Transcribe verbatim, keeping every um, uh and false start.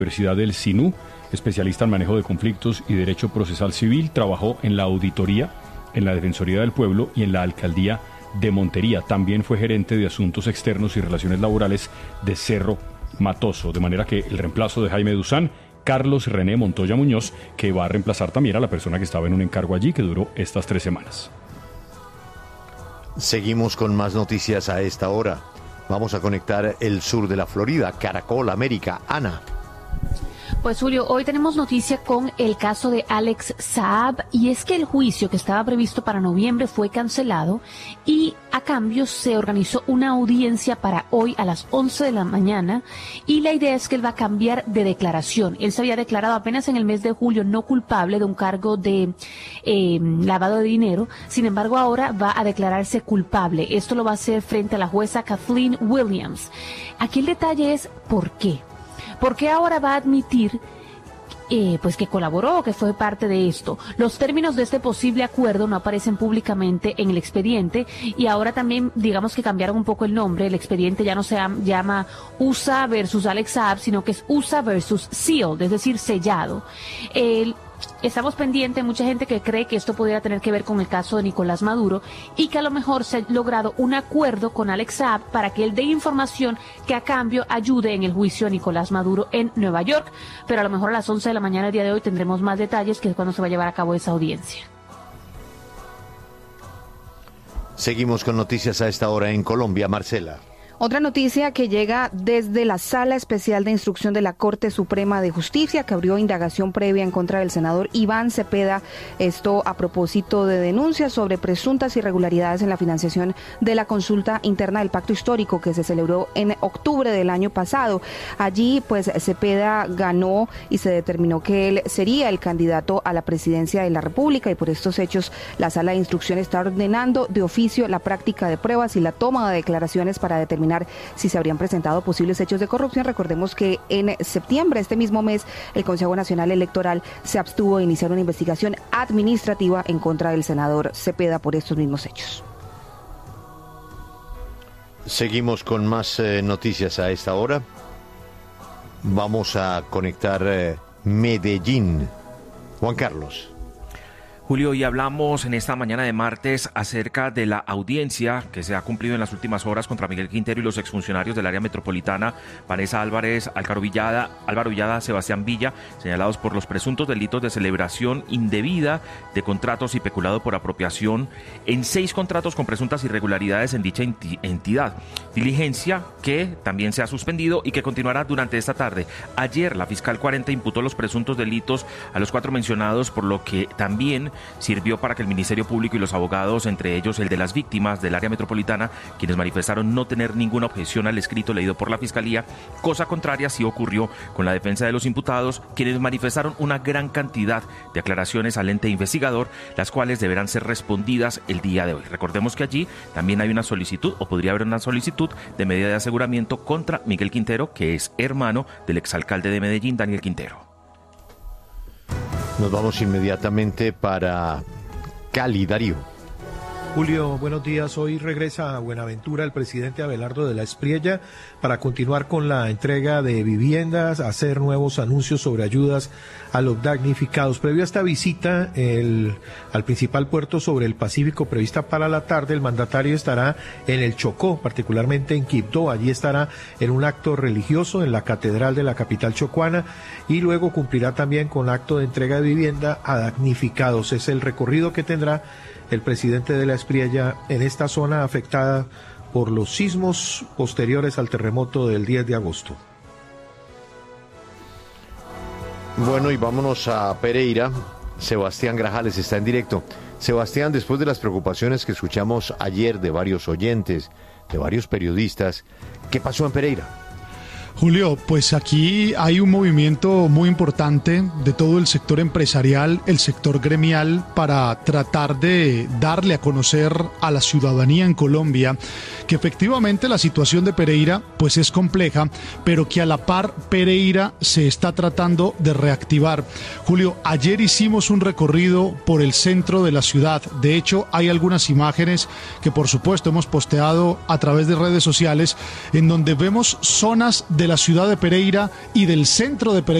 Universidad del SINU, especialista en manejo de conflictos y derecho procesal civil, trabajó en la auditoría, en la Defensoría del Pueblo y en la Alcaldía de Montería. También fue gerente de Asuntos Externos y Relaciones Laborales de Cerro Matoso, de manera que el reemplazo de Jaime Duzán, Carlos René Montoya Muñoz, que va a reemplazar también a la persona que estaba en un encargo allí, que duró estas tres semanas. Seguimos con más noticias a esta hora. Vamos a conectar el sur de la Florida, Caracol América. Ana. Pues Julio, hoy tenemos noticia con el caso de Alex Saab, y es que el juicio que estaba previsto para noviembre fue cancelado y a cambio se organizó una audiencia para hoy a las once de la mañana, y la idea es que él va a cambiar de declaración. Él se había declarado apenas en el mes de julio no culpable de un cargo de eh, lavado de dinero, sin embargo ahora va a declararse culpable. Esto lo va a hacer frente a la jueza Kathleen Williams. Aquí el detalle es ¿por qué? ¿Por qué ahora va a admitir eh, pues que colaboró, que fue parte de esto? Los términos de este posible acuerdo no aparecen públicamente en el expediente, y ahora también digamos que cambiaron un poco el nombre. El expediente ya no se llama U S A versus Alex Saab, sino que es U S A versus Sealed, es decir, sellado. El Estamos pendientes, mucha gente que cree que esto pudiera tener que ver con el caso de Nicolás Maduro y que a lo mejor se ha logrado un acuerdo con Alex Saab para que él dé información que a cambio ayude en el juicio a Nicolás Maduro en Nueva York. Pero a lo mejor a las once de la mañana del día de hoy tendremos más detalles, que es cuando se va a llevar a cabo esa audiencia. Seguimos con noticias a esta hora en Colombia. Marcela. Otra noticia que llega desde la Sala Especial de Instrucción de la Corte Suprema de Justicia, que abrió indagación previa en contra del senador Iván Cepeda, esto a propósito de denuncias sobre presuntas irregularidades en la financiación de la consulta interna del Pacto Histórico que se celebró en octubre del año pasado. Allí, pues, Cepeda ganó y se determinó que él sería el candidato a la presidencia de la República, y por estos hechos la Sala de Instrucción está ordenando de oficio la práctica de pruebas y la toma de declaraciones para determinar si se habrían presentado posibles hechos de corrupción. Recordemos que en septiembre, este mismo mes, el Consejo Nacional Electoral se abstuvo de iniciar una investigación administrativa en contra del senador Cepeda por estos mismos hechos. Seguimos con más eh, noticias a esta hora. Vamos a conectar eh, Medellín. Juan Carlos. Julio, y hablamos en esta mañana de martes acerca de la audiencia que se ha cumplido en las últimas horas contra Miguel Quintero y los exfuncionarios del área metropolitana, Vanessa Álvarez, Álvaro Villada, Álvaro Villada, Sebastián Villa, señalados por los presuntos delitos de celebración indebida de contratos y peculado por apropiación en seis contratos con presuntas irregularidades en dicha enti- entidad. Diligencia que también se ha suspendido y que continuará durante esta tarde. Ayer la fiscal cuarenta imputó los presuntos delitos a los cuatro mencionados, por lo que también sirvió para que el Ministerio Público y los abogados, entre ellos el de las víctimas del área metropolitana, quienes manifestaron no tener ninguna objeción al escrito leído por la Fiscalía, cosa contraria sí ocurrió con la defensa de los imputados, quienes manifestaron una gran cantidad de aclaraciones al ente investigador, las cuales deberán ser respondidas el día de hoy. Recordemos que allí también hay una solicitud, o podría haber una solicitud de medida de aseguramiento contra Miguel Quintero, que es hermano del exalcalde de Medellín, Daniel Quintero. Nos vamos inmediatamente para Cali, Darío. Julio, buenos días. Hoy regresa a Buenaventura el presidente Abelardo de la Espriella para continuar con la entrega de viviendas, hacer nuevos anuncios sobre ayudas a los damnificados. Previo a esta visita el, al principal puerto sobre el Pacífico prevista para la tarde, el mandatario estará en el Chocó, particularmente en Quibdó. Allí estará en un acto religioso en la catedral de la capital chocuana, y luego cumplirá también con acto de entrega de vivienda a damnificados. Es el recorrido que tendrá el presidente de la Espriella en esta zona afectada por los sismos posteriores al terremoto del diez de agosto. Bueno, y vámonos a Pereira. Sebastián Grajales está en directo. Sebastián, después de las preocupaciones que escuchamos ayer de varios oyentes, de varios periodistas, ¿qué pasó en Pereira? Julio, pues aquí hay un movimiento muy importante de todo el sector empresarial, el sector gremial, para tratar de darle a conocer a la ciudadanía en Colombia que efectivamente la situación de Pereira pues es compleja, pero que a la par Pereira se está tratando de reactivar. Julio, ayer hicimos un recorrido por el centro de la ciudad. De hecho, hay algunas imágenes que por supuesto hemos posteado a través de redes sociales en donde vemos zonas de de la ciudad de Pereira y del centro de Pereira